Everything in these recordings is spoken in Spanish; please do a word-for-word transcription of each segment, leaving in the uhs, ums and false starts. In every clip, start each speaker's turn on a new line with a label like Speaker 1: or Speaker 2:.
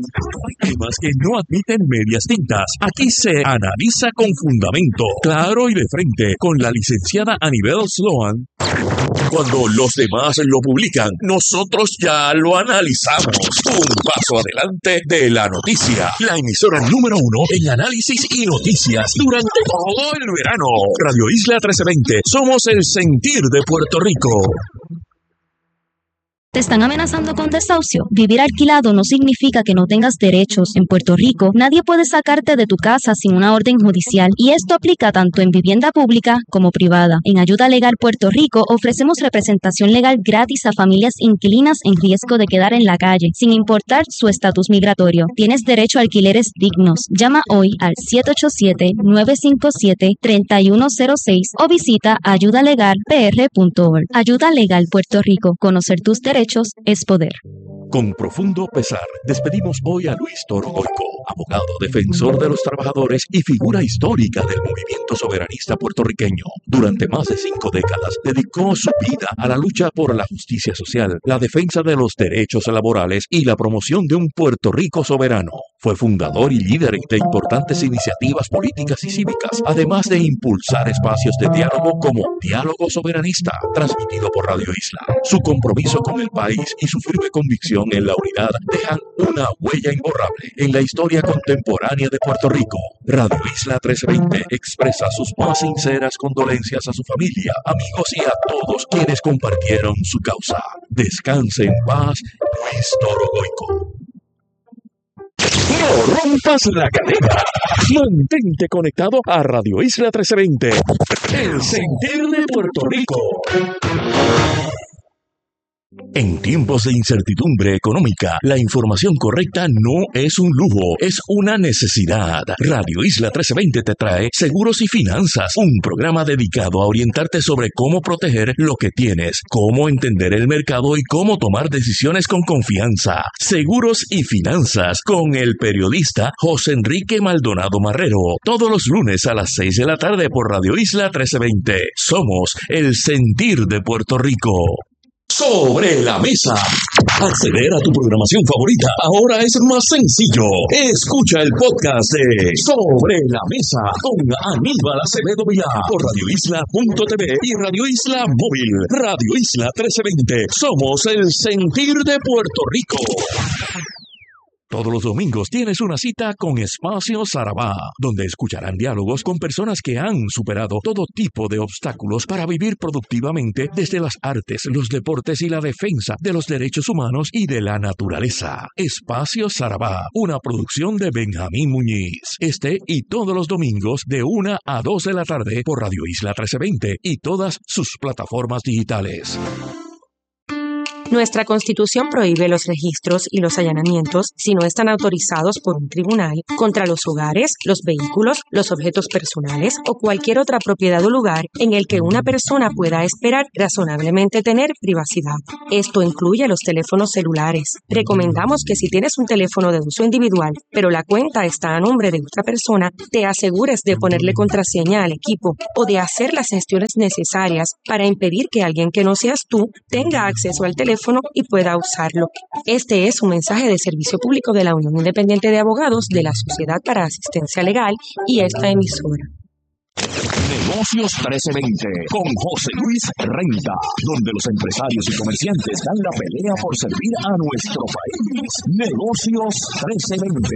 Speaker 1: Hay temas que no admiten medias tintas. Aquí se analiza con fundamento, claro y de frente, con la licenciada Anibel Sloan. Cuando los demás lo publican, nosotros ya lo analizamos. Un paso adelante de la noticia. La emisora número uno en análisis y noticias durante todo el verano. Radio Isla trece veinte. Somos el sentir de Puerto Rico.
Speaker 2: ¿Te están amenazando con desahucio? Vivir alquilado no significa que no tengas derechos. En Puerto Rico, nadie puede sacarte de tu casa sin una orden judicial, y esto aplica tanto en vivienda pública como privada. En Ayuda Legal Puerto Rico ofrecemos representación legal gratis a familias inquilinas en riesgo de quedar en la calle, sin importar su estatus migratorio. Tienes derecho a alquileres dignos. Llama hoy al siete ocho siete, nueve cinco siete, tres uno cero seis o visita ayuda legal p r punto org. Ayuda Legal Puerto Rico. Conocer tus derechos es poder.
Speaker 1: Con profundo pesar, despedimos hoy a Luis Toro Goico, abogado, defensor de los trabajadores y figura histórica del movimiento soberanista puertorriqueño. Durante más de cinco décadas, dedicó su vida a la lucha por la justicia social, la defensa de los derechos laborales y la promoción de un Puerto Rico soberano. Fue fundador y líder de importantes iniciativas políticas y cívicas, además de impulsar espacios de diálogo como Diálogo Soberanista, transmitido por Radio Isla. Su compromiso con el país y su firme convicción en la unidad dejan una huella imborrable en la historia contemporánea de Puerto Rico. Radio Isla trece veinte expresa sus más sinceras condolencias a su familia, amigos y a todos quienes compartieron su causa. Descanse en paz, Luis Toro Goico. No rompas la cadena. Mantente conectado a Radio Isla trece veinte, el sentir de Puerto Rico. En tiempos de incertidumbre económica, la información correcta no es un lujo, es una necesidad. Radio Isla trece veinte te trae Seguros y Finanzas, un programa dedicado a orientarte sobre cómo proteger lo que tienes, cómo entender el mercado y cómo tomar decisiones con confianza. Seguros y Finanzas con el periodista José Enrique Maldonado Marrero, todos los lunes a las seis de la tarde por Radio Isla trece veinte. Somos el sentir de Puerto Rico. Sobre la mesa. Acceder a tu programación favorita ahora es más sencillo. Escucha el podcast de Sobre la Mesa con Aníbal Acevedo Vilá por radio isla punto t v y Radio Isla Móvil. Radio Isla trece veinte. Somos el sentir de Puerto Rico. Todos los domingos tienes una cita con Espacio Sarabá, donde escucharán diálogos con personas que han superado todo tipo de obstáculos para vivir productivamente desde las artes, los deportes y la defensa de los derechos humanos y de la naturaleza. Espacio Sarabá, una producción de Benjamín Muñiz. Este y todos los domingos de una a dos de la tarde por Radio Isla trece veinte y todas sus plataformas digitales.
Speaker 3: Nuestra Constitución prohíbe los registros y los allanamientos si no están autorizados por un tribunal contra los hogares, los vehículos, los objetos personales o cualquier otra propiedad o lugar en el que una persona pueda esperar razonablemente tener privacidad. Esto incluye los teléfonos celulares. Recomendamos que si tienes un teléfono de uso individual, pero la cuenta está a nombre de otra persona, te asegures de ponerle contraseña al equipo o de hacer las gestiones necesarias para impedir que alguien que no seas tú tenga acceso al teléfono y pueda usarlo. Este es un mensaje de servicio público de la Unión Independiente de Abogados de la Sociedad para Asistencia Legal y esta emisora.
Speaker 1: Negocios trece veinte con José Luis Renta, donde los empresarios y comerciantes dan la pelea por servir a nuestro país. Negocios trece veinte.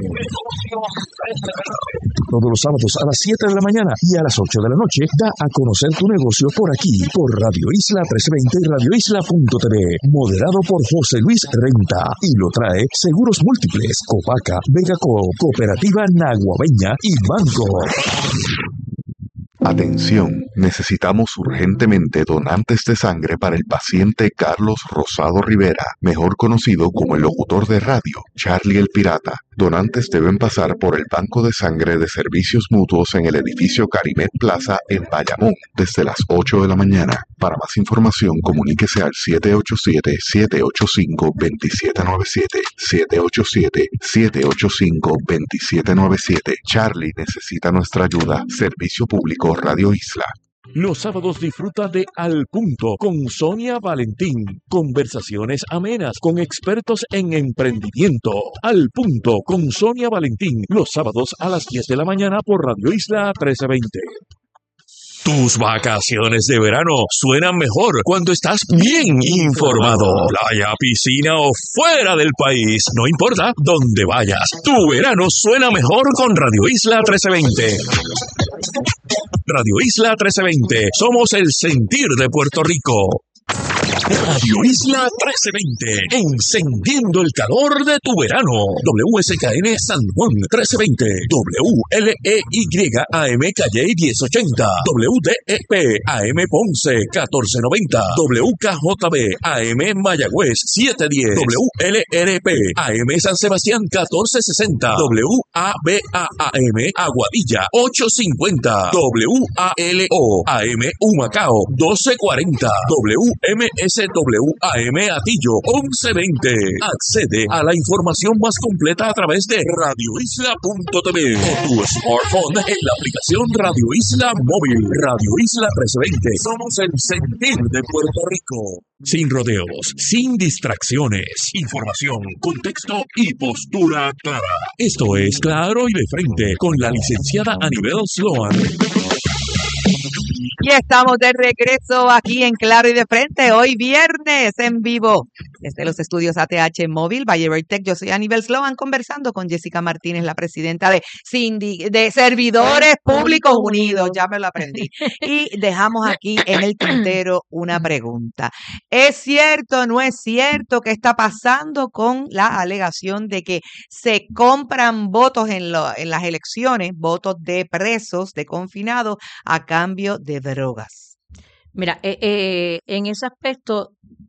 Speaker 1: Todos los sábados a las siete de la mañana y a las ocho de la noche da a conocer tu negocio por aquí, por Radio Isla trece veinte y radio isla punto t v. Moderado por José Luis Renta y lo trae Seguros Múltiples, Copaca, Vegaco, Cooperativa Naguabeña y Banco.
Speaker 4: Atención, necesitamos urgentemente donantes de sangre para el paciente Carlos Rosado Rivera, mejor conocido como el locutor de radio, Charlie el Pirata. Donantes deben pasar por el Banco de Sangre de Servicios Mutuos en el edificio Carimet Plaza en Bayamón, desde las ocho de la mañana. Para más información, comuníquese al siete ocho siete, siete ocho cinco, dos siete nueve siete, siete ocho siete, siete ocho cinco, dos siete nueve siete. Charlie necesita nuestra ayuda. Servicio Público Radio Isla.
Speaker 1: Los sábados disfruta de Al Punto con Sonia Valentín. Conversaciones amenas con expertos en emprendimiento. Al Punto con Sonia Valentín. Los sábados a las diez de la mañana por Radio Isla trece veinte. Tus vacaciones de verano suenan mejor cuando estás bien informado. Playa, piscina o fuera del país, no importa dónde vayas. Tu verano suena mejor con Radio Isla trece veinte. Radio Isla trece veinte. Somos el sentir de Puerto Rico. Radio Isla trece veinte, encendiendo el calor de tu verano. W S K N San Juan trece veinte, W L E Y A M Calle diez ochenta, W D E P A M Ponce catorce noventa, W K J B A M Mayagüez setecientos diez, W L R P A M San Sebastián catorce sesenta, W A B A A M Aguadilla ochocientos cincuenta, W A L O A M Humacao doce cuarenta, W M S W A M Atillo once veinte. Accede a la información más completa a través de radio isla punto t v o tu smartphone en la aplicación Radio Isla Móvil. Radio Isla trece veinte. Somos el sentir de Puerto Rico. Sin rodeos, sin distracciones. Información, contexto y postura clara. Esto es Claro y de Frente con la licenciada Anibel Sloan.
Speaker 5: Y estamos de regreso aquí en Claro y de Frente, hoy viernes en vivo desde los estudios A T H Móvil, Valle Tech. Yo soy Anibel Sloan conversando con Jessica Martínez, la presidenta de Sindi, de Servidores Públicos Unidos, ya me lo aprendí. Y dejamos aquí en el tintero una pregunta. ¿Es cierto o no es cierto que está pasando con la alegación de que se compran votos en, lo, en las elecciones, votos de presos, de confinados, a cambio de drogas?
Speaker 6: Mira, eh, eh, en ese aspecto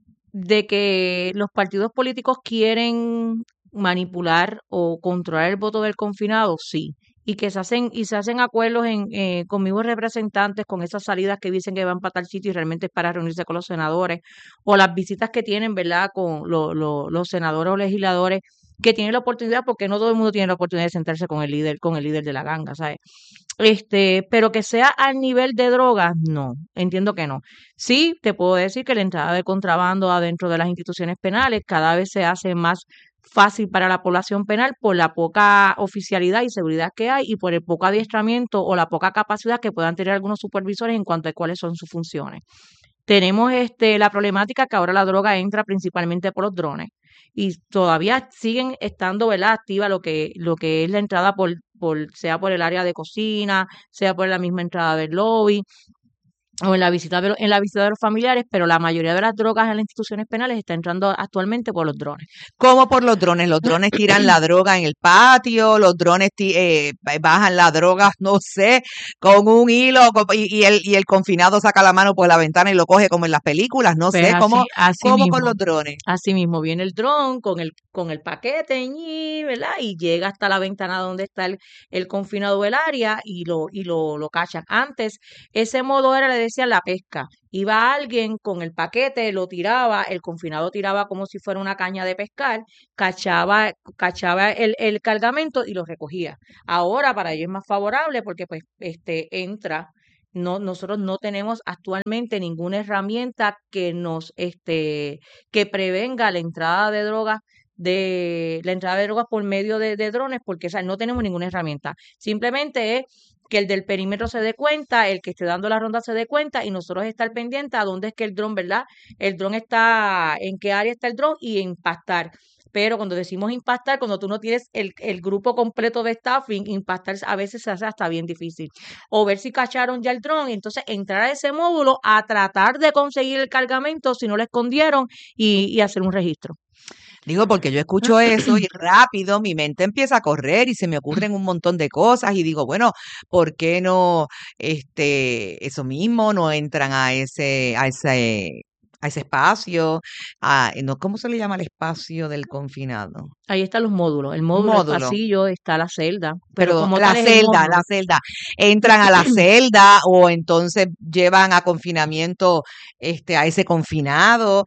Speaker 6: de que los partidos políticos quieren manipular o controlar el voto del confinado, sí. Y que se hacen y se hacen acuerdos en, eh, con mismos representantes con esas salidas que dicen que van para tal sitio y realmente es para reunirse con los senadores, o las visitas que tienen, ¿verdad?, con lo, lo, los senadores o legisladores que tienen la oportunidad, porque no todo el mundo tiene la oportunidad de sentarse con el líder, con el líder de la ganga, ¿sabes? Este, pero que sea al nivel de drogas, no, entiendo que no. Sí, te puedo decir que la entrada de contrabando adentro de las instituciones penales cada vez se hace más fácil para la población penal por la poca oficialidad y seguridad que hay y por el poco adiestramiento o la poca capacidad que puedan tener algunos supervisores en cuanto a cuáles son sus funciones. Tenemos este la problemática que ahora la droga entra principalmente por los drones y todavía siguen estando, ¿verdad?, activa lo que lo que es la entrada por por sea por el área de cocina, sea por la misma entrada del lobby o en la visita de los, en la visita de los familiares, pero la mayoría de las drogas en las instituciones penales está entrando actualmente por los drones.
Speaker 5: ¿Cómo por los drones? Los drones tiran la droga en el patio, los drones ti- eh, bajan la droga, no sé, con un hilo y, y, el, y el confinado saca la mano por la ventana y lo coge como en las películas, no
Speaker 6: Pues
Speaker 5: sé,
Speaker 6: así,
Speaker 5: ¿cómo,
Speaker 6: así
Speaker 5: cómo
Speaker 6: mismo,
Speaker 5: con los drones?
Speaker 6: así mismo viene el dron con el con el paquete, ñi, ¿verdad? Y llega hasta la ventana donde está el, el confinado del área y lo y lo, lo cachan. Antes ese modo era, le decían la pesca. Iba alguien con el paquete, lo tiraba, el confinado tiraba como si fuera una caña de pescar, cachaba, cachaba el, el cargamento y lo recogía. Ahora para ellos es más favorable porque pues este entra. No, nosotros no tenemos actualmente ninguna herramienta que nos, este, que prevenga la entrada de drogas, de la entrada de drogas por medio de, de drones, porque o sea, no tenemos ninguna herramienta. Simplemente es que el del perímetro se dé cuenta, el que esté dando la ronda se dé cuenta y nosotros estar pendientes a dónde es que el dron, ¿verdad? El dron está, en qué área está el dron y impactar. Pero cuando decimos impactar, cuando tú no tienes el, el grupo completo de staffing, impactar a veces se hace hasta bien difícil. O ver si cacharon ya el dron, y entonces entrar a ese módulo a tratar de conseguir el cargamento si no lo escondieron y, y hacer un registro.
Speaker 5: Digo, porque yo escucho eso y rápido mi mente empieza a correr y se me ocurren un montón de cosas y digo, bueno, ¿por qué no, este, eso mismo, no entran a ese, a ese, a ese espacio? A, no, ¿cómo se le llama el espacio del confinado?
Speaker 6: Ahí están los módulos. El módulo,
Speaker 5: Módulo.
Speaker 6: el pasillo, está la celda. Pero,
Speaker 5: Pero
Speaker 6: como
Speaker 5: la
Speaker 6: tal es el
Speaker 5: celda,
Speaker 6: módulo.
Speaker 5: la celda. Entran a la celda o entonces llevan a confinamiento este, a ese confinado,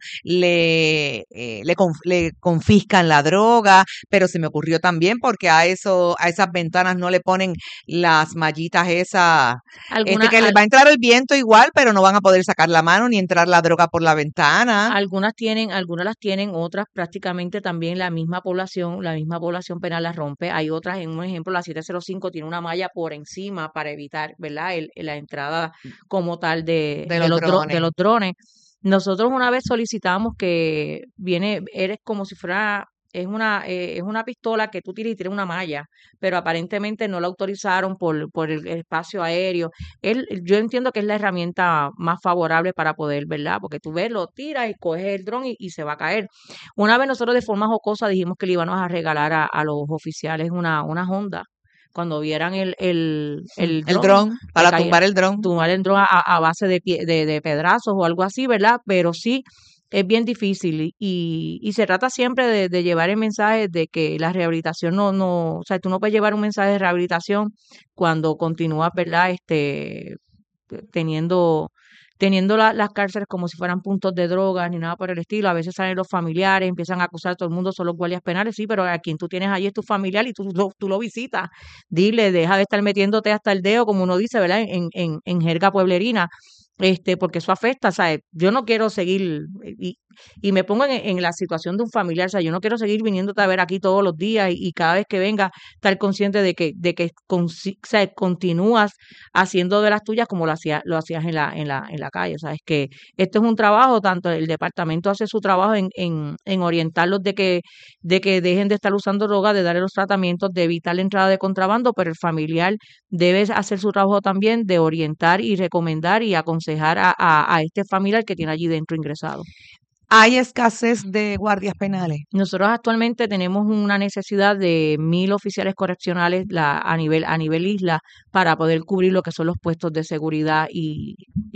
Speaker 5: le, eh, le, conf- le confiscan la droga, pero se me ocurrió también porque a eso, a esas ventanas no le ponen las mallitas esas, este,
Speaker 6: Alguna,
Speaker 5: que les
Speaker 6: al-
Speaker 5: va a entrar el viento igual, pero no van a poder sacar la mano ni entrar la droga por la ventana.
Speaker 6: algunas tienen, algunas las tienen, otras prácticamente también la misma población, la misma población penal las rompe. Hay otras, en un ejemplo, la siete cero cinco tiene una malla por encima para evitar, ¿verdad? El, la entrada como tal de,
Speaker 5: De
Speaker 6: de
Speaker 5: los
Speaker 6: los dro- de
Speaker 5: drones.
Speaker 6: los drones. Nosotros una vez solicitamos que viene, eres como si fuera, es una, eh, es una pistola que tú tiras y tienes una malla, pero aparentemente no la autorizaron por, por el espacio aéreo. Él, yo entiendo que es la herramienta más favorable para poder, ¿verdad? Porque tú ves, lo tiras y coges el dron y, y se va a caer. Una vez nosotros de forma jocosa dijimos que le íbamos a regalar a, a los oficiales una, una Honda. Cuando vieran el, el, el
Speaker 5: El
Speaker 6: dron,
Speaker 5: dron,
Speaker 6: le
Speaker 5: para
Speaker 6: caía
Speaker 5: tumbar el dron.
Speaker 6: tumbar el dron a, a base de, pie- de, de pedrazos o algo así, ¿verdad? Pero sí es bien difícil y, y se trata siempre de, de llevar el mensaje de que la rehabilitación no, no, o sea, tú no puedes llevar un mensaje de rehabilitación cuando continúas, ¿verdad? Este, teniendo, teniendo la- las cárceles como si fueran puntos de drogas ni nada por el estilo. A veces salen los familiares, empiezan a acusar a todo el mundo, son los guardias penales, sí, pero a quien tú tienes allí es tu familiar y tú lo, tú lo visitas. Dile, deja de estar metiéndote hasta el dedo, como uno dice, ¿verdad? En, en, en jerga pueblerina. Este, porque eso afecta, ¿sabes? Yo no quiero seguir, y, y me pongo en, en la situación de un familiar, o sea, yo no quiero seguir viniéndote a ver aquí todos los días y, y cada vez que venga, estar consciente de que, de que consi- o sea, continúas haciendo de las tuyas como lo hacías, lo hacías en la, en la, en la calle. Sabes que esto es un trabajo, tanto el departamento hace su trabajo en, en, en orientarlos de que, de que dejen de estar usando droga, de darle los tratamientos, de evitar la entrada de contrabando, pero el familiar debe hacer su trabajo también de orientar y recomendar y aconsejar a, a, a este familiar que tiene allí dentro ingresado.
Speaker 5: Hay escasez de guardias penales.
Speaker 6: Nosotros actualmente tenemos una necesidad de mil oficiales correccionales la, a nivel a nivel isla para poder cubrir lo que son los puestos de seguridad y,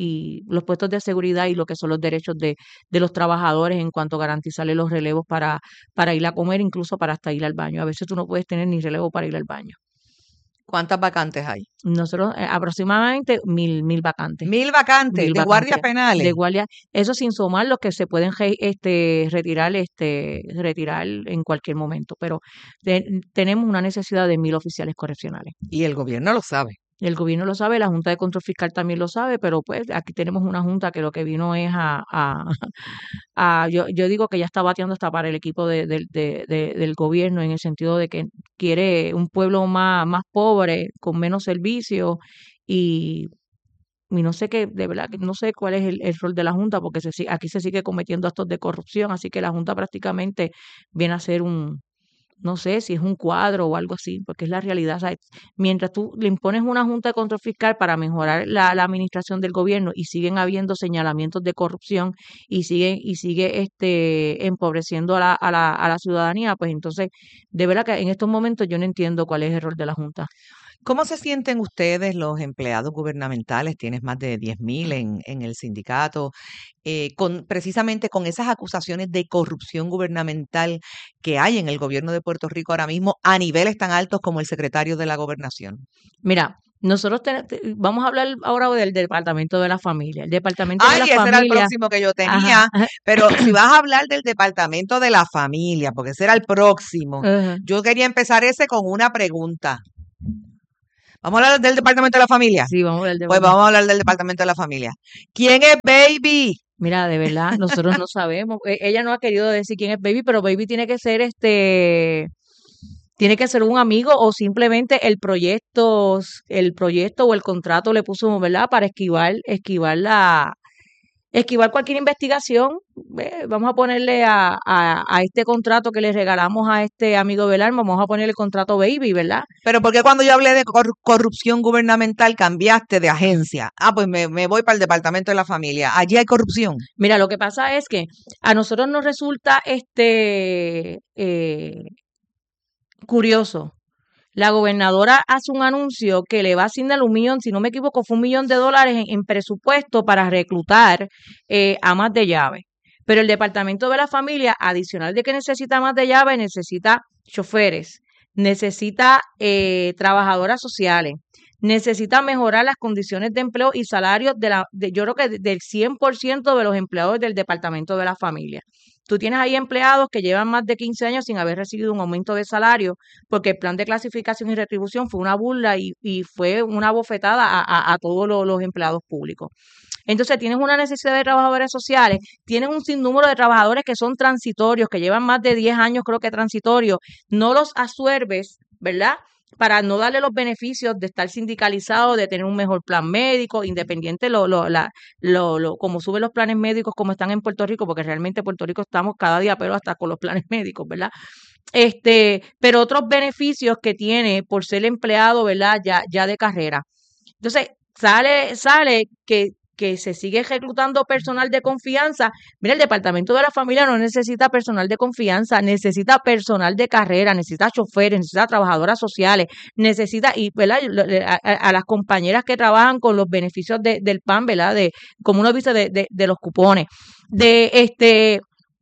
Speaker 6: y los puestos de seguridad y lo que son los derechos de, de los trabajadores en cuanto a garantizarles los relevos para, para ir a comer, incluso para hasta ir al baño. A veces tú no puedes tener ni relevo para ir al baño.
Speaker 5: ¿Cuántas vacantes hay?
Speaker 6: Nosotros eh, aproximadamente mil, mil vacantes.
Speaker 5: Mil vacantes
Speaker 6: Mil
Speaker 5: de guardias
Speaker 6: vacantes
Speaker 5: penales.
Speaker 6: de guardia, eso sin sumar los que se pueden re- este, retirar, este, retirar en cualquier momento, pero te- tenemos una necesidad de mil oficiales correccionales.
Speaker 5: Y el gobierno lo sabe.
Speaker 6: El gobierno lo sabe, la Junta de Control Fiscal también lo sabe, pero pues aquí tenemos una junta que lo que vino es a, a, a- yo, yo digo que ya está bateando hasta para el equipo de, de- de- de- del gobierno en el sentido de que quiere un pueblo más, más pobre, con menos servicios y y no sé qué, de verdad, que no sé cuál es el, el rol de la Junta, porque se, si- aquí se sigue cometiendo actos de corrupción, así que la Junta prácticamente viene a ser un, no sé si es un cuadro o algo así, porque es la realidad. O sea, mientras tú le impones una Junta de Control Fiscal para mejorar la, la administración del gobierno y siguen habiendo señalamientos de corrupción y sigue, y sigue este empobreciendo a la, a la, a la ciudadanía, pues entonces, de verdad que en estos momentos yo no entiendo cuál es el rol de la Junta.
Speaker 5: ¿Cómo se sienten ustedes, los empleados gubernamentales? Tienes más de diez mil en, en el sindicato, eh, con, precisamente con esas acusaciones de corrupción gubernamental que hay en el gobierno de Puerto Rico ahora mismo a niveles tan altos como el secretario de la Gobernación.
Speaker 6: Mira, nosotros te- te- vamos a hablar ahora del Departamento de la Familia. El Departamento de
Speaker 5: Ay,
Speaker 6: la
Speaker 5: ese era el
Speaker 6: Familia,
Speaker 5: próximo que yo
Speaker 6: ajá,
Speaker 5: tenía,
Speaker 6: ajá,
Speaker 5: pero si vas a hablar del Departamento de la Familia, porque ese era el próximo,
Speaker 6: ajá.
Speaker 5: yo quería empezar ese con una pregunta. ¿Vamos a hablar del Departamento de la Familia?
Speaker 6: Sí, vamos a hablar del
Speaker 5: Pues
Speaker 6: Departamento.
Speaker 5: vamos a hablar del Departamento de la Familia. ¿Quién es Baby?
Speaker 6: Mira, de verdad, nosotros no sabemos. E- Ella no ha querido decir quién es Baby, pero Baby tiene que ser este, tiene que ser un amigo o simplemente el proyecto, el proyecto o el contrato le puso, ¿verdad? Para esquivar, esquivar la, esquivar cualquier investigación. Ve, Vamos a ponerle a, a, a este contrato que le regalamos a este amigo Belar, vamos a ponerle el contrato Baby, ¿verdad?
Speaker 5: Pero ¿por qué cuando yo hablé de cor- corrupción gubernamental cambiaste de agencia? Ah, pues me, me voy para el Departamento de la Familia. Allí hay corrupción.
Speaker 6: Mira, lo que pasa es que a nosotros nos resulta este eh, curioso. La gobernadora hace un anuncio que le va a asignar un millón, si no me equivoco, fue un millón de dólares en, en presupuesto para reclutar eh, amas de llave. Pero el Departamento de la Familia, adicional de que necesita más de llave, necesita choferes, necesita eh, trabajadoras sociales, necesita mejorar las condiciones de empleo y salarios de la, de, yo creo que del cien por ciento de los empleados del Departamento de la Familia. Tú tienes ahí empleados que llevan más de quince años sin haber recibido un aumento de salario porque el plan de clasificación y retribución fue una burla y, y fue una bofetada a, a, a todos los, los empleados públicos. Entonces tienes una necesidad de trabajadores sociales, tienes un sinnúmero de trabajadores que son transitorios, que llevan más de diez años creo que transitorios, no los absuelves, ¿verdad?, para no darle los beneficios de estar sindicalizado, de tener un mejor plan médico, independiente lo, lo, la, lo, lo, como suben los planes médicos, como están en Puerto Rico, porque realmente en Puerto Rico estamos cada día pero hasta con los planes médicos, ¿verdad? Este, pero otros beneficios que tiene por ser empleado, ¿verdad?, ya, ya de carrera. Entonces, sale, sale que que se sigue reclutando personal de confianza. Mira, el Departamento de la Familia no necesita personal de confianza, necesita personal de carrera, necesita choferes, necesita trabajadoras sociales, necesita, y ¿verdad?, a, a, a las compañeras que trabajan con los beneficios de, del P A N, ¿verdad?, de, como uno dice, de, de, de los cupones, de este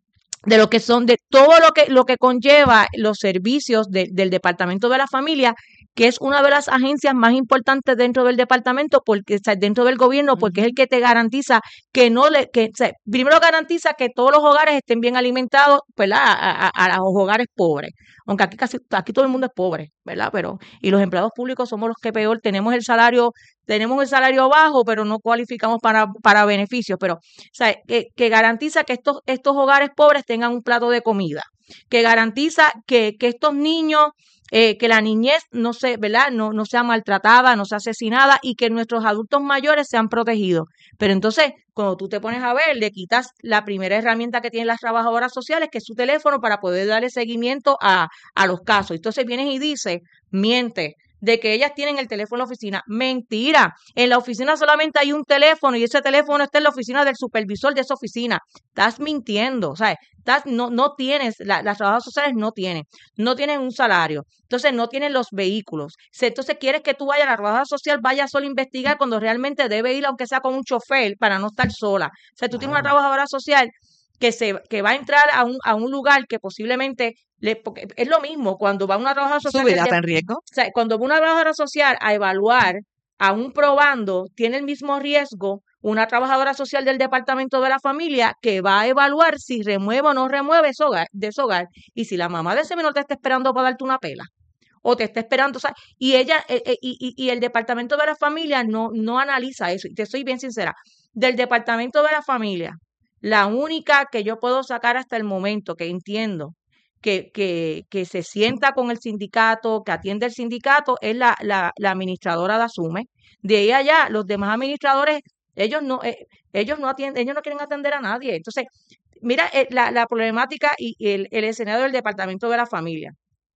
Speaker 6: de lo que son, de todo lo que, lo que conlleva los servicios de, del Departamento de la Familia, que es una de las agencias más importantes dentro del departamento, porque o sea, dentro del gobierno, porque uh-huh. es el que te garantiza que no le, que o sea, primero garantiza que todos los hogares estén bien alimentados, ¿verdad?, a, a, a los hogares pobres, aunque aquí casi, aquí todo el mundo es pobre, ¿verdad? Pero, y los empleados públicos somos los que peor, tenemos el salario, tenemos el salario bajo, pero no cualificamos para, para beneficios, pero, o sea, que, que garantiza que estos, estos hogares pobres tengan un plato de comida, que garantiza que, que estos niños, Eh, que la niñez no se, ¿verdad?, no, no sea maltratada, no sea asesinada y que nuestros adultos mayores sean protegidos. Pero entonces, cuando tú te pones a ver, le quitas la primera herramienta que tienen las trabajadoras sociales, que es su teléfono, para poder darle seguimiento a, a los casos. Entonces vienes y dices, miente, de que ellas tienen el teléfono en la oficina. Mentira, en la oficina solamente hay un teléfono y ese teléfono está en la oficina del supervisor de esa oficina. Estás mintiendo, ¿sabes? Estás, no, no tienes, la, las trabajadoras sociales no tienen, no tienen un salario, entonces no tienen los vehículos. Entonces quieres que tú vayas, la trabajadora social vaya sola a investigar cuando realmente debe ir, aunque sea con un chofer, para no estar sola. O sea, tú wow. tienes una trabajadora social que se que va a entrar a un, a un lugar que posiblemente le, porque es lo mismo cuando va una trabajadora social.
Speaker 5: ¿Su vida está en riesgo?
Speaker 6: O sea, cuando va una trabajadora social a evaluar a un probando, tiene el mismo riesgo una trabajadora social del Departamento de la Familia que va a evaluar si remueve o no remueve ese hogar, de ese hogar, y si la mamá de ese menor te está esperando para darte una pela o te está esperando, o sea, y ella eh, eh, y, y el Departamento de la Familia no, no analiza eso, y te soy bien sincera, del Departamento de la Familia, la única que yo puedo sacar hasta el momento, que entiendo que, que, que se sienta con el sindicato, que atiende el sindicato, es la, la, la administradora de Asume. De ahí allá, los demás administradores, ellos no, eh, ellos no atienden, ellos no quieren atender a nadie. Entonces, mira eh, la, la problemática y el, el escenario del Departamento de la Familia.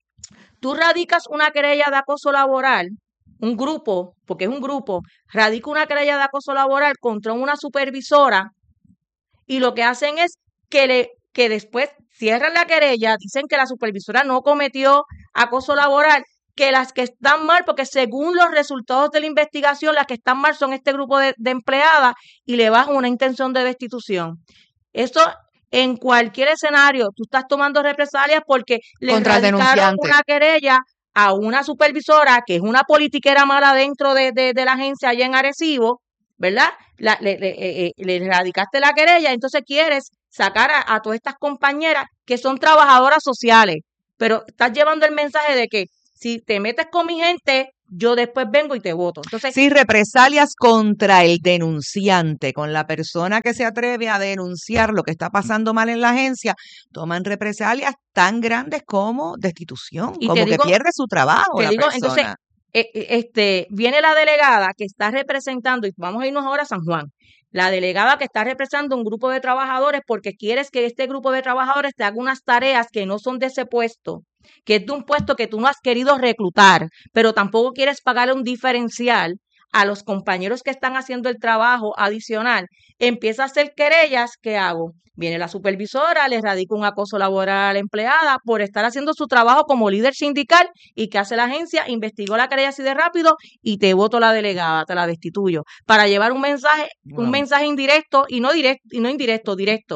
Speaker 6: Tú radicas una querella de acoso laboral, un grupo, porque es un grupo, radica una querella de acoso laboral contra una supervisora, y lo que hacen es que, le, que después cierran la querella, dicen que la supervisora no cometió acoso laboral, que las que están mal, porque según los resultados de la investigación, las que están mal son este grupo de, de empleadas, y le bajan una intención de destitución. Eso, en cualquier escenario, tú estás tomando represalias porque le radicaron una querella a una supervisora que es una politiquera mala dentro de, de, de la agencia allá en Arecibo, ¿verdad? La, le, le, eh, le radicaste la querella, entonces quieres sacar a, a todas estas compañeras que son trabajadoras sociales, pero estás llevando el mensaje de que si te metes con mi gente, yo después vengo y te voto. Entonces,
Speaker 5: sí, represalias contra el denunciante, con la persona que se atreve a denunciar lo que está pasando mal en la agencia, toman represalias tan grandes como destitución, y como digo, que pierde su trabajo la
Speaker 6: digo,
Speaker 5: persona.
Speaker 6: Entonces, este, viene la delegada que está representando, y vamos a irnos ahora a San Juan, la delegada que está representando un grupo de trabajadores porque quieres que este grupo de trabajadores te haga unas tareas que no son de ese puesto, que es de un puesto que tú no has querido reclutar, pero tampoco quieres pagarle un diferencial a los compañeros que están haciendo el trabajo adicional. Empieza a hacer querellas, ¿qué hago? Viene la supervisora, le radica un acoso laboral a la empleada por estar haciendo su trabajo como líder sindical, y ¿qué hace la agencia? Investigó la querella así de rápido y te voto la delegada, te la destituyo, para llevar un mensaje, wow. un mensaje indirecto y no directo, y no indirecto, directo,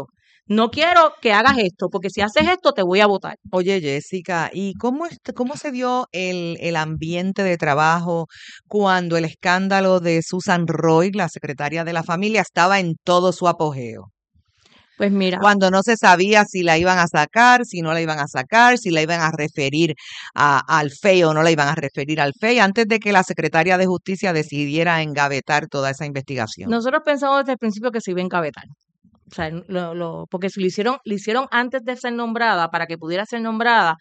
Speaker 6: No quiero que hagas esto, porque si haces esto te voy a votar.
Speaker 5: Oye, Jessica, ¿y cómo, est- cómo se dio el, el ambiente de trabajo cuando el escándalo de Susan Roy, la secretaria de la familia, estaba en todo su apogeo?
Speaker 6: Pues mira,
Speaker 5: Cuando no se sabía si la iban a sacar, si no la iban a sacar, si la iban a referir a- al F E I o no la iban a referir al F E I, antes de que la secretaria de Justicia decidiera engavetar toda esa investigación.
Speaker 6: nosotros pensamos desde el principio que se iba a engavetar. O sea, lo, lo, porque si lo hicieron, lo hicieron antes de ser nombrada, para que pudiera ser nombrada,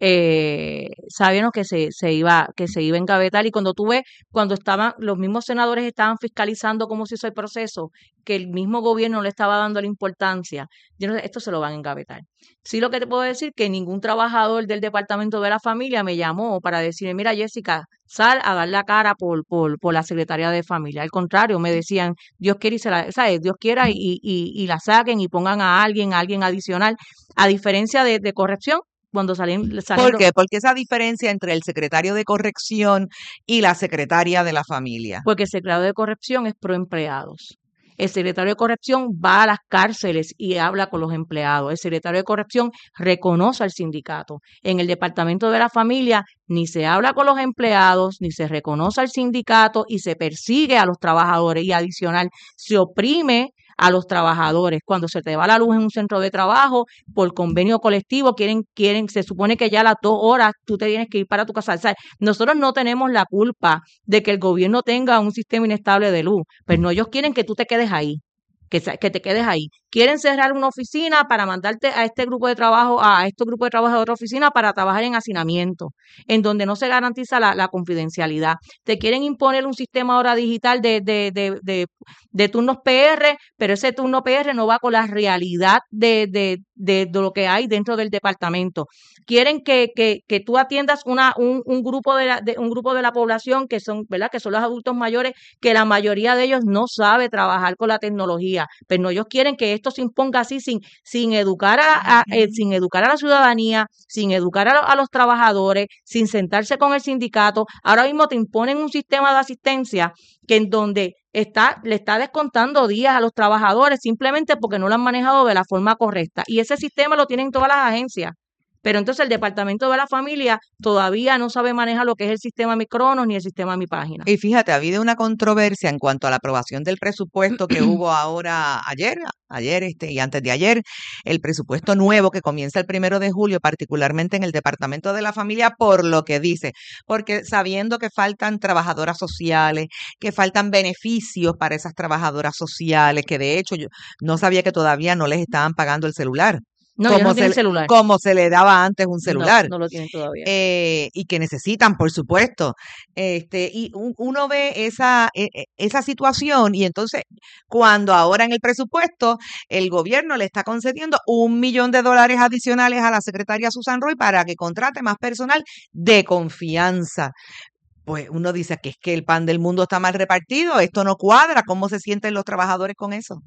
Speaker 6: eh, sabíamos que se, se iba, que se iba a engavetar. Y cuando tú ves, cuando estaban, los mismos senadores estaban fiscalizando cómo se hizo el proceso, que el mismo gobierno le estaba dando la importancia, yo no sé, esto se lo van a engavetar. Sí, lo que te puedo decir que ningún trabajador del Departamento de la Familia me llamó para decirme, mira, Jessica, sal a dar la cara por, por, por la Secretaría de Familia. Al contrario, me decían, Dios quiere y se la, ¿sabes? Dios quiera y, y, y la saquen y pongan a alguien, a alguien adicional, a diferencia de, de corrección, cuando salen, salen
Speaker 5: ¿Por
Speaker 6: los-
Speaker 5: qué? Porque esa diferencia entre el secretario de corrección y la secretaria de la familia.
Speaker 6: porque el secretario de corrección es pro empleados. El secretario de corrección va a las cárceles y habla con los empleados. El secretario de corrección reconoce al sindicato. En el Departamento de la Familia ni se habla con los empleados, ni se reconoce al sindicato y se persigue a los trabajadores y adicional se oprime a los trabajadores. Cuando se te va la luz en un centro de trabajo por convenio colectivo, quieren, quieren, se supone que ya a las dos horas tú te tienes que ir para tu casa. O sea, nosotros no tenemos la culpa de que el gobierno tenga un sistema inestable de luz, pero no, ellos quieren que tú te quedes ahí. Que, se- que te quedes ahí. Quieren cerrar una oficina para mandarte a este grupo de trabajo, a estos grupos de trabajo de otra oficina para trabajar en hacinamiento, en donde no se garantiza la, la confidencialidad. Te quieren imponer un sistema ahora digital de, de, de, de, de turnos P R, pero ese turno P R no va con la realidad de, de, de, de lo que hay dentro del departamento. Quieren que, que, que tú atiendas una, un, un, grupo de la, de, un grupo de la población que son, ¿verdad? Que son los adultos mayores, que la mayoría de ellos no sabe trabajar con la tecnología, pero no, ellos quieren que esto se imponga así sin, sin educar a, a eh, sin educar a la ciudadanía, sin educar a, lo- a los trabajadores, sin sentarse con el sindicato. Ahora mismo te imponen un sistema de asistencia que en donde está, le está descontando días a los trabajadores simplemente porque no lo han manejado de la forma correcta. Y ese sistema lo tienen todas las agencias. Pero entonces el Departamento de la Familia todavía no sabe manejar lo que es el sistema Mi Cronos ni el sistema Mi Página.
Speaker 5: Y fíjate, ha habido una controversia en cuanto a la aprobación del presupuesto que hubo ahora ayer, ayer este y antes de ayer, el presupuesto nuevo que comienza el primero de julio, particularmente en el Departamento de la Familia, por lo que dice, porque sabiendo que faltan trabajadoras sociales, que faltan beneficios para esas trabajadoras sociales, que de hecho yo no sabía que todavía no les estaban pagando el celular.
Speaker 6: No, ellos
Speaker 5: Como
Speaker 6: no tienen
Speaker 5: se,
Speaker 6: celular.
Speaker 5: como se le daba antes un
Speaker 6: No,
Speaker 5: celular.
Speaker 6: no lo tienen todavía.
Speaker 5: eh, y que necesitan, por supuesto. Este, y un- uno ve esa, e- e- esa situación y entonces cuando ahora en el presupuesto el gobierno le está concediendo un millón de dólares adicionales a la secretaria Susan Roy para que contrate más personal de confianza. Pues uno dice que es que el pan del mundo está mal repartido, esto no cuadra, ¿cómo se sienten los trabajadores con eso?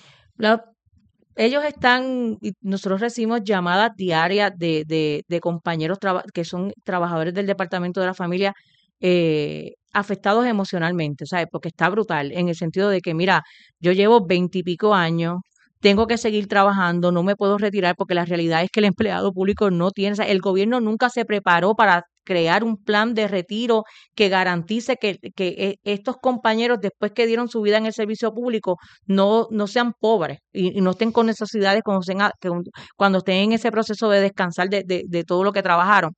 Speaker 6: La- ellos están, y nosotros recibimos llamadas diarias de, de, de compañeros traba- que son trabajadores del Departamento de la Familia eh, afectados emocionalmente, ¿sabes? Porque está brutal en el sentido de que, mira, yo llevo veintipico años, tengo que seguir trabajando, no me puedo retirar porque la realidad es que el empleado público no tiene, o sea, el gobierno nunca se preparó para crear un plan de retiro que garantice que, que eh, estos compañeros, después que dieron su vida en el servicio público, no, no sean pobres y, y no estén con necesidades cuando estén, a- que un- cuando estén en ese proceso de descansar de, de, de todo lo que trabajaron.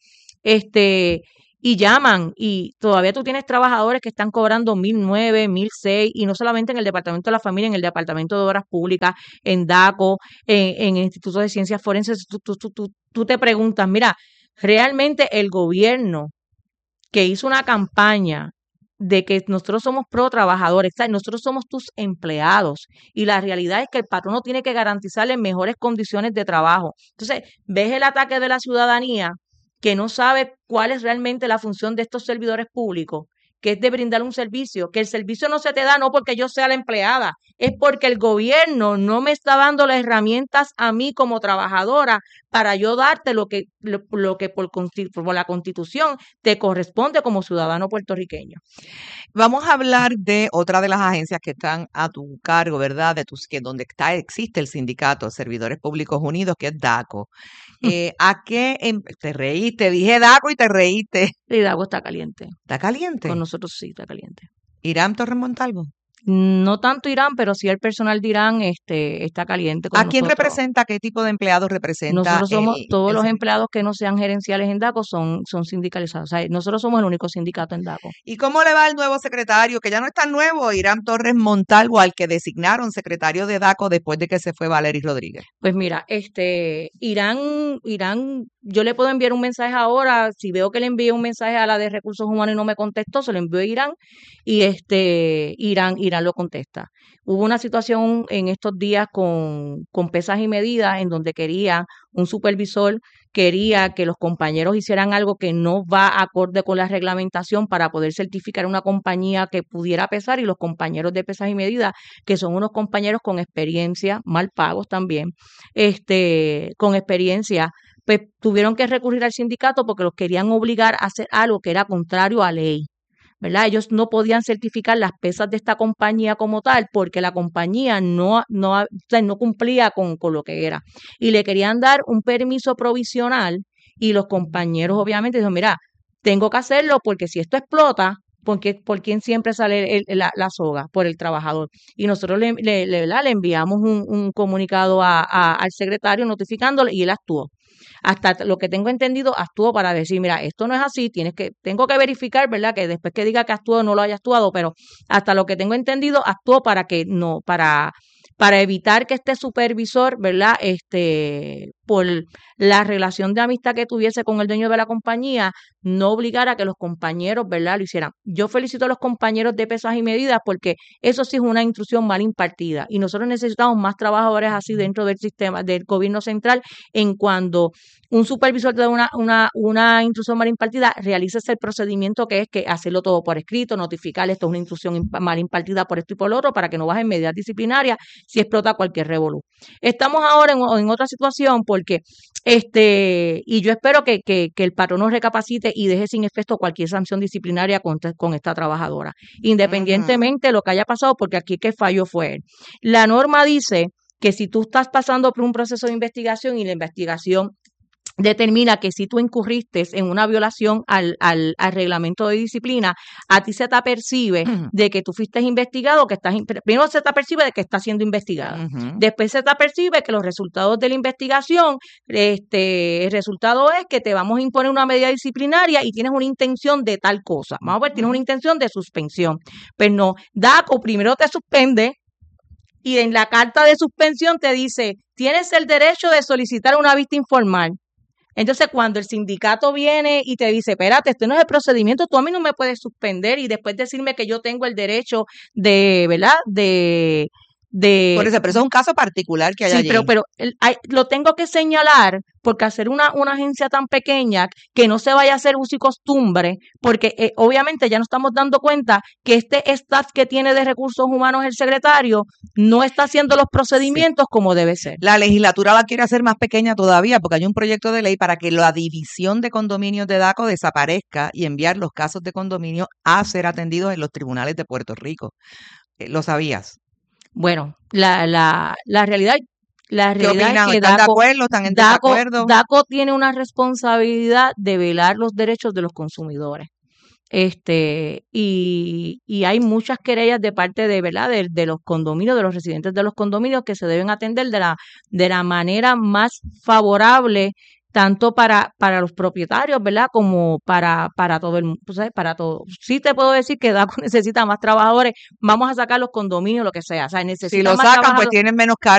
Speaker 6: Este, y llaman, y todavía tú tienes trabajadores que están cobrando mil nueve, mil seis, y no solamente en el Departamento de la Familia, en el Departamento de Obras Públicas, en DACO, en, en el Instituto de Ciencias Forenses. Tú, tú, tú, tú, tú te preguntas, mira, realmente el gobierno que hizo una campaña de que nosotros somos pro trabajadores, ¿sabes? Nosotros somos tus empleados y la realidad es que el patrono tiene que garantizarles mejores condiciones de trabajo. Entonces, ves el ataque de la ciudadanía que no sabe cuál es realmente la función de estos servidores públicos, que es de brindar un servicio, que el servicio no se te da no porque yo sea la empleada, es porque el gobierno no me está dando las herramientas a mí como trabajadora para yo darte lo que, lo, lo que por, por la Constitución te corresponde como ciudadano puertorriqueño.
Speaker 5: Vamos a hablar de otra de las agencias que están a tu cargo, ¿verdad? De tus, que donde está, existe el sindicato de Servidores Públicos Unidos, que es DACO. Eh, ¿A qué em, te reíste? Dije DACO y te reíste.
Speaker 6: Y DACO está caliente.
Speaker 5: ¿Está caliente?
Speaker 6: Con nosotros sí está caliente.
Speaker 5: ¿Irán Torres Montalvo?
Speaker 6: No tanto Irán, pero sí el personal de Irán este, está caliente con
Speaker 5: ¿A quién
Speaker 6: nosotros.
Speaker 5: representa? ¿Qué tipo de empleados representa?
Speaker 6: Nosotros somos,
Speaker 5: eh,
Speaker 6: todos
Speaker 5: el
Speaker 6: los
Speaker 5: sin-
Speaker 6: empleados que no sean gerenciales en DACO son, son sindicalizados. O sea, nosotros somos el único sindicato en DACO.
Speaker 5: ¿Y cómo le va al nuevo secretario, que ya no es tan nuevo, Irán Torres Montalvo, al que designaron secretario de DACO después de que se fue Valery Rodríguez?
Speaker 6: Pues mira, este, Irán, Irán, yo le puedo enviar un mensaje ahora, si veo que le envíe un mensaje a la de Recursos Humanos y no me contestó, se lo envío a Irán y este, Irán, Irán lo contesta. Hubo una situación en estos días con, con pesas y medidas en donde quería un supervisor, quería que los compañeros hicieran algo que no va acorde con la reglamentación para poder certificar una compañía que pudiera pesar, y los compañeros de pesas y medidas, que son unos compañeros con experiencia, mal pagos también, este, con experiencia, pues tuvieron que recurrir al sindicato porque los querían obligar a hacer algo que era contrario a ley. ¿Verdad? Ellos no podían certificar las pesas de esta compañía como tal porque la compañía no, no, o sea, no cumplía con, con lo que era. Y le querían dar un permiso provisional y los compañeros obviamente dijeron, mira, tengo que hacerlo porque si esto explota, porque, ¿por quién siempre sale el- la, la soga? Por el trabajador. Y nosotros le, le, le, ¿verdad? le enviamos un, un comunicado a, a- al secretario notificándole y él actuó. Hasta lo que tengo entendido, actuó para decir, mira, esto no es así, tienes que, tengo que verificar, ¿verdad? Que después que diga que actuó no lo haya actuado, pero hasta lo que tengo entendido, actuó para que no, para, para evitar que este supervisor, ¿verdad? Este, por la relación de amistad que tuviese con el dueño de la compañía, no obligara a que los compañeros, ¿verdad? Lo hicieran. Yo felicito a los compañeros de pesas y medidas porque eso sí es una instrucción mal impartida y nosotros necesitamos más trabajadores así dentro del sistema del gobierno central. En cuando un supervisor te da una, una, una instrucción mal impartida, realices el procedimiento que es que hacerlo todo por escrito, notificar esto es una instrucción imp- mal impartida por esto y por lo otro para que no bajen medidas disciplinarias si explota cualquier revolú. Estamos ahora en, en otra situación porque este, y yo espero que, que, que el patrono recapacite y deje sin efecto cualquier sanción disciplinaria contra, con esta trabajadora, independientemente de lo que haya pasado, porque aquí que falló fue él. La norma dice que si tú estás pasando por un proceso de investigación y la investigación determina que si tú incurriste en una violación al, al, al reglamento de disciplina, a ti se te apercibe
Speaker 5: Ujú.
Speaker 6: de que tú fuiste investigado, que estás, in- primero se te apercibe de que estás siendo investigado.
Speaker 5: Ujú.
Speaker 6: Después se te apercibe que los resultados de la investigación, este, el resultado es que te vamos a imponer una medida disciplinaria y tienes una intención de tal cosa. Vamos a ver, tienes una intención de suspensión. Pues no, DACO primero te suspende y en la carta de suspensión te dice, tienes el derecho de solicitar una vista informal. Entonces, cuando el sindicato viene y te dice, espérate, este no es el procedimiento, tú a mí no me puedes suspender y después decirme que yo tengo el derecho de, ¿verdad? De, de
Speaker 5: Por eso, pero eso es un caso particular que hay
Speaker 6: Sí,
Speaker 5: allí.
Speaker 6: pero, pero el- hay- lo tengo que señalar porque hacer una, una agencia tan pequeña que no se vaya a hacer uso y costumbre, porque eh, obviamente ya nos estamos dando cuenta que este staff que tiene de recursos humanos el secretario no está haciendo los procedimientos como debe ser.
Speaker 5: La legislatura la quiere hacer más pequeña todavía porque hay un proyecto de ley para que la división de condominios de DACO desaparezca y enviar los casos de condominio a ser atendidos en los tribunales de Puerto Rico. Eh, ¿Lo sabías?
Speaker 6: Bueno, la, la, la realidad, la
Speaker 5: ¿Qué
Speaker 6: realidad
Speaker 5: opinan?
Speaker 6: es que
Speaker 5: ¿Están de
Speaker 6: DACO,
Speaker 5: acuerdo? ¿Están en
Speaker 6: DACO,
Speaker 5: desacuerdo?
Speaker 6: DACO tiene una responsabilidad de velar los derechos de los consumidores. Este, y, y hay muchas querellas de parte de, ¿verdad? De, de los condominios, de los residentes de los condominios que se deben atender de la, de la manera más favorable, tanto para, para los propietarios, ¿verdad? Como para, para todo el mundo, ¿sabes? Para todo. Sí te puedo decir que DACO necesita más trabajadores, vamos a sacar los condominios, lo que sea, o sea, necesita
Speaker 5: Si lo
Speaker 6: más
Speaker 5: sacan, pues
Speaker 6: trabajadores.
Speaker 5: tienen menos carga